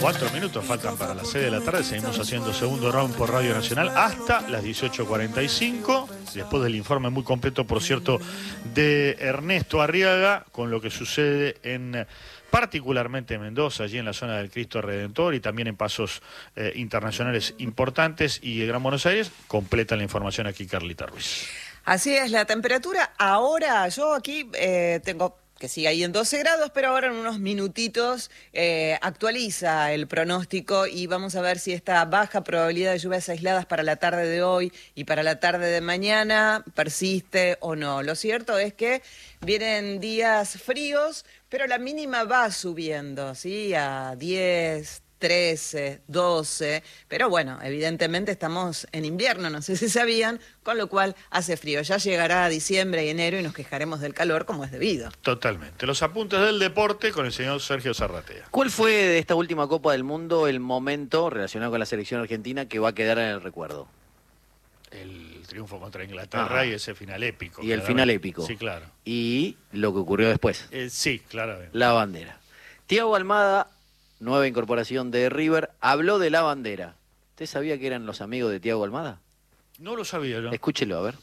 4 minutos faltan para las 6 de la tarde. Seguimos haciendo segundo round por Radio Nacional hasta las 18:45. Después del informe muy completo, por cierto, de Ernesto Arriaga, con lo que sucede en particularmente en Mendoza, allí en la zona del Cristo Redentor, y también en pasos internacionales importantes y Gran Buenos Aires. Completa la información aquí Carlita Ruiz. Así es, la temperatura ahora, yo aquí tengo que sigue ahí en 12 grados, pero ahora en unos minutitos actualiza el pronóstico y vamos a ver si esta baja probabilidad de lluvias aisladas para la tarde de hoy y para la tarde de mañana persiste o no. Lo cierto es que vienen días fríos, pero la mínima va subiendo, ¿sí? A 10, 13, 12, pero bueno, evidentemente estamos en invierno, no sé si sabían, con lo cual hace frío. Ya llegará diciembre y enero y nos quejaremos del calor como es debido. Totalmente. Los apuntes del deporte con el señor Sergio Zarratea. ¿Cuál fue de esta última Copa del Mundo el momento relacionado con la selección argentina que va a quedar en el recuerdo? El triunfo contra Inglaterra y ese final épico. Y el final épico. Sí, claro. Y lo que ocurrió después. Sí, claramente. La bandera. Thiago Almada, nueva incorporación de River, habló de la bandera. ¿Usted sabía que eran los amigos de Thiago Almada? No lo sabía yo. Escúchelo, a ver.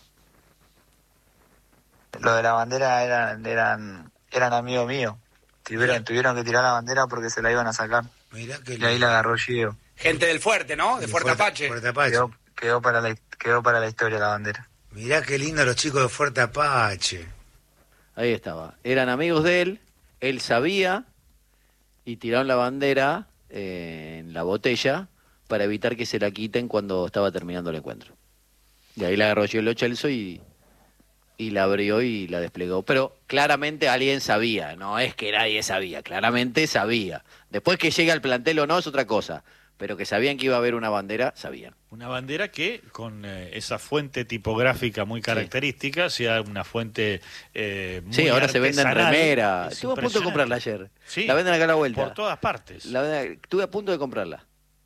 Lo de la bandera eran amigos míos. Tuvieron que tirar la bandera porque se la iban a sacar. Mirá que y ahí la agarró Gio. Gente del Fuerte, ¿no? De Fuerte Apache. Fuerte Apache. Quedó para la historia la bandera. Mirá qué lindo los chicos de Fuerte Apache. Ahí estaba. Eran amigos de él sabía y tiraron la bandera en la botella para evitar que se la quiten cuando estaba terminando el encuentro. Y ahí la agarró Gio Lo Celso y la abrió y la desplegó. Pero claramente alguien sabía, no es que nadie sabía, claramente sabía. Después que llegue al plantel o no es otra cosa, pero que sabían que iba a haber una bandera, sabían. Una bandera que con esa fuente tipográfica muy característica, sea una fuente muy sí, ahora se vende en remera. Estuve a punto de comprarla ayer. Sí, la venden acá a la vuelta. Por todas partes. Estuve a punto de comprarla.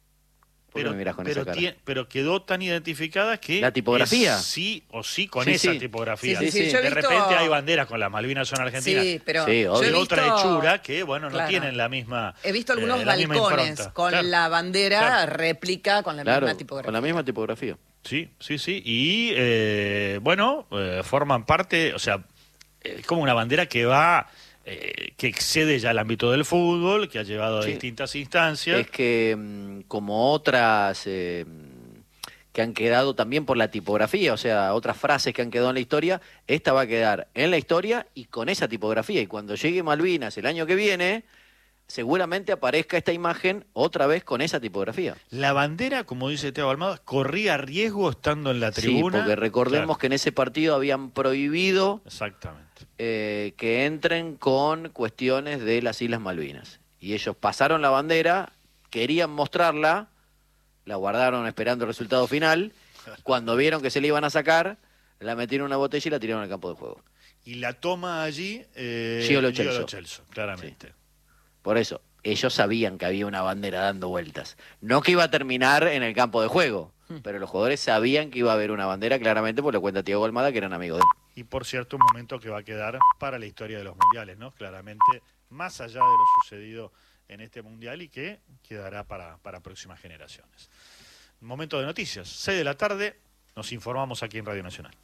Pero quedó tan identificada que la tipografía sí o sí con esa tipografía. Sí. De repente hay banderas con las Malvinas son argentinas. Sí, pero de otra hechura que bueno, no tienen la misma. He visto algunos balcones con la bandera réplica con la misma tipografía. Con la misma tipografía. Sí. Y forman parte, o sea, es como una bandera que va que excede ya el ámbito del fútbol, que ha llevado a distintas instancias. Es que como otras que han quedado también por la tipografía, o sea, otras frases que han quedado en la historia, esta va a quedar en la historia y con esa tipografía. Y cuando llegue Malvinas el año que viene, seguramente aparezca esta imagen otra vez con esa tipografía. La bandera, como dice Thiago Almada, corría riesgo estando en la tribuna. Sí, porque recordemos que en ese partido habían prohibido que entren con cuestiones de las Islas Malvinas. Y ellos pasaron la bandera, querían mostrarla, la guardaron esperando el resultado final. Cuando vieron que se la iban a sacar, la metieron en una botella y la tiraron al campo de juego. Y la toma allí Gio Lo Celso, claramente. Sí. Por eso, ellos sabían que había una bandera dando vueltas. No que iba a terminar en el campo de juego, pero los jugadores sabían que iba a haber una bandera, claramente, por lo cuenta Thiago Almada, que eran amigos de él. Y por cierto, un momento que va a quedar para la historia de los mundiales, ¿no? Claramente, más allá de lo sucedido en este mundial y que quedará para próximas generaciones. Momento de noticias, 6 de la tarde, nos informamos aquí en Radio Nacional.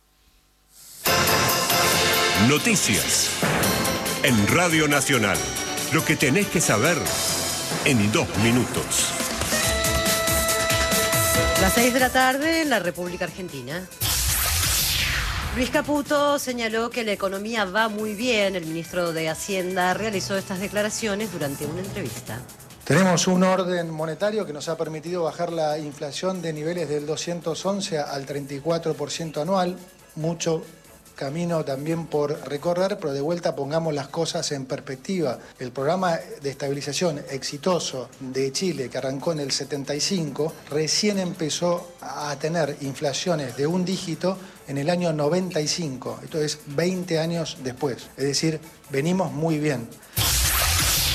Noticias en Radio Nacional. Lo que tenés que saber en 2 minutos. Las 6 de la tarde en la República Argentina. Luis Caputo señaló que la economía va muy bien. El ministro de Hacienda realizó estas declaraciones durante una entrevista. Tenemos un orden monetario que nos ha permitido bajar la inflación de niveles del 211 al 34% anual. Mucho camino también por recorrer, pero de vuelta pongamos las cosas en perspectiva. El programa de estabilización exitoso de Chile, que arrancó en el 75, recién empezó a tener inflaciones de un dígito en el año 95. Esto es 20 años después. Es decir, venimos muy bien.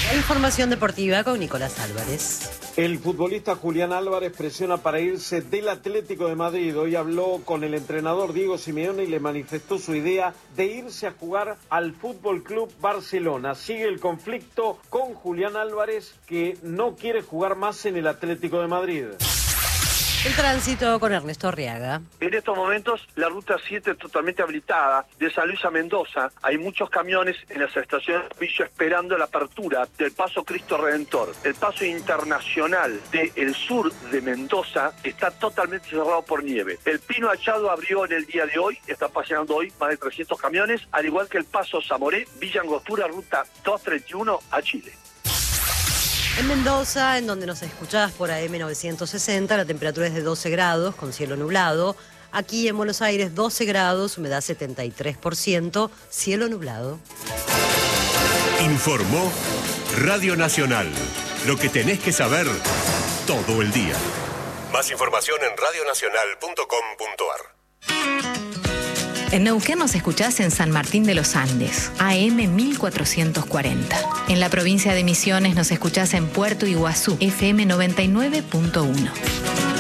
La información deportiva con Nicolás Álvarez. El futbolista Julián Álvarez presiona para irse del Atlético de Madrid. Hoy habló con el entrenador Diego Simeone y le manifestó su idea de irse a jugar al Fútbol Club Barcelona. Sigue el conflicto con Julián Álvarez, que no quiere jugar más en el Atlético de Madrid. El tránsito con Ernesto Arriaga. En estos momentos la ruta 7 es totalmente habilitada. De San Luis a Mendoza hay muchos camiones en las estaciones de servicio esperando la apertura del Paso Cristo Redentor. El paso internacional del sur de Mendoza está totalmente cerrado por nieve. El Pino Achado abrió en el día de hoy, está paseando hoy más de 300 camiones, al igual que el Paso Zamoré, Villa Angostura, ruta 231 a Chile. En Mendoza, en donde nos escuchás por AM 960, la temperatura es de 12 grados, con cielo nublado. Aquí en Buenos Aires, 12 grados, humedad 73%, cielo nublado. Informó Radio Nacional. Lo que tenés que saber todo el día. Más información en radionacional.com.ar. En Neuquén nos escuchás en San Martín de los Andes, AM 1440. En la provincia de Misiones nos escuchás en Puerto Iguazú, FM 99.1.